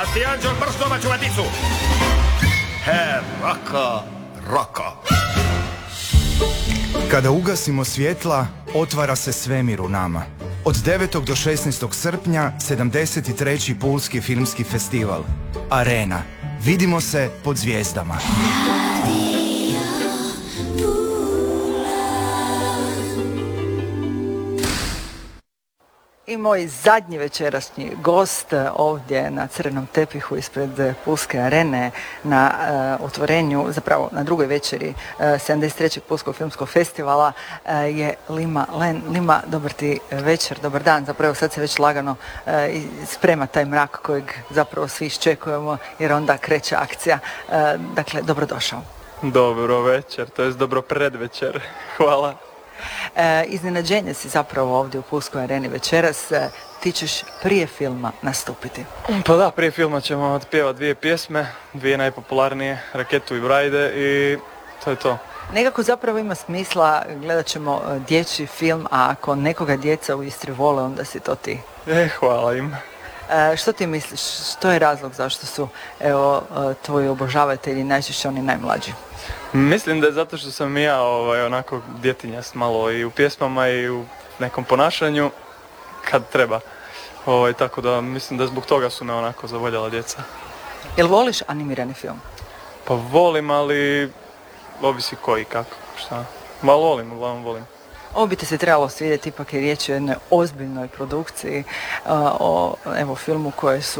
Časti anđel brž domaću vadicu. Raka, raka. Kada ugasimo svjetla, otvara se svemir u nama. Od 9. do 16. srpnja 73. Pulski filmski festival. Arena. Vidimo se pod zvijezdama. I moj zadnji večerašnji gost ovdje na crvenom tepihu ispred Pulske arene na otvorenju, zapravo na drugoj večeri 73. Pulskog filmskog festivala je Lima Len. Lima, dobar ti večer, dobar dan. Zapravo sad se već lagano sprema taj mrak kojeg zapravo svi iščekujemo jer onda kreće akcija. Dakle, dobrodošao. Dobro večer, to jest dobro predvečer. Hvala. Iznenađenje si zapravo ovdje u Pulskoj areni večeras. Ti ćeš prije filma nastupiti. Pa da, prije filma ćemo otpjevati dvije pjesme, dvije najpopularnije, Raketu i Brajde, i to je to. Nekako zapravo ima smisla, gledat ćemo dječji film, a ako nekoga djeca u Istri vole, onda si to ti. Hvala im. Što ti misliš, što je razlog zašto su tvoji obožavatelji najčešće oni najmlađi? Mislim da je zato što sam i ja onako djetinjast malo i u pjesmama i u nekom ponašanju kad treba. Tako da mislim da zbog toga su me onako zavoljela djeca. Jel voliš animirani film? Pa volim, ali ovisi koji, kako, šta. Malo volim, uglavnom volim. Ovo bi te se trebalo svidjeti, ipak je riječ o jednoj ozbiljnoj produkciji, o filmu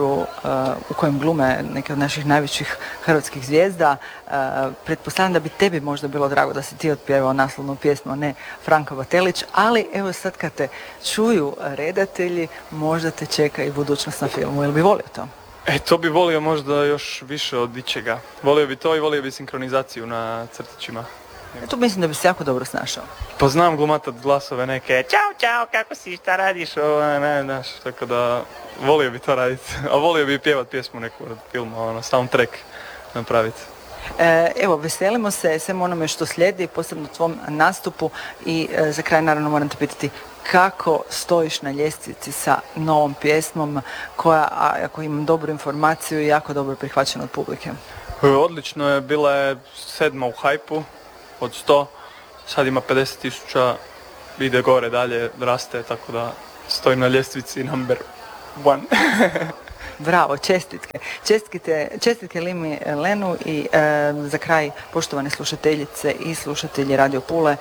u kojem glume neke od naših najvećih hrvatskih zvijezda. Pretpostavljam da bi tebi možda bilo drago da si ti otpjevao naslovnu pjesmu, a ne Franko Batelić, ali evo sad kad te čuju redatelji, možda te čeka i budućnost na filmu. Jel bi volio to? To bi volio možda još više od ičega. Volio bi to i volio bi sinkronizaciju na crtićima. Tu mislim da bi se jako dobro snašao. Pa znam glumatat glasove neke, čao, kako si, šta radiš, znaš, tako da volio bi to raditi, a volio bi pjevat pjesmu neku od filma, soundtrack napraviti. Evo, veselimo se svem onome što slijedi, posebno tvom nastupu i za kraj naravno moram te pitati kako stojiš na ljestvici sa novom pjesmom koja, ako imam dobru informaciju, je jako dobro prihvaćena od publike. Odlično je, bila je 7. u hajpu od 100, sad ima 50.000, ide gore dalje, raste, tako da stojim na ljestvici number 1. Bravo, čestitke. Čestitke Limi Lenu i za kraj, poštovane slušateljice i slušatelji Radio Pule,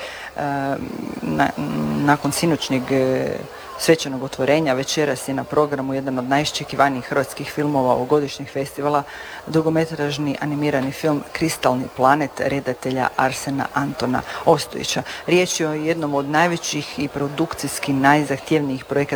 nakon sinoćnjeg svečanog otvorenja večeras je na programu jedan od najiščekivanijih hrvatskih filmova ovogodišnjeg festivala, dugometražni animirani film Kristalni planet redatelja Arsena Antona Ostojića. Riječ je o jednom od najvećih i produkcijski najzahtjevnijih projekata